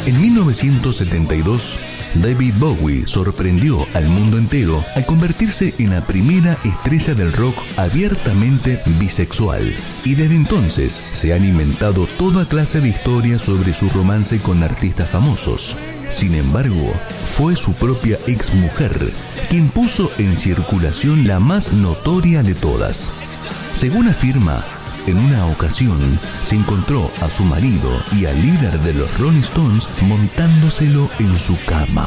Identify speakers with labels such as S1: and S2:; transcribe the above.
S1: En 1972, David Bowie sorprendió al mundo entero al convertirse en la primera estrella del rock abiertamente bisexual. Y desde entonces se han inventado toda clase de historias sobre su romance con artistas famosos. Sin embargo, fue su propia exmujer quien puso en circulación la más notoria de todas. Según afirma, en una ocasión se encontró a su marido y al líder de los Rolling Stones montándoselo en su cama.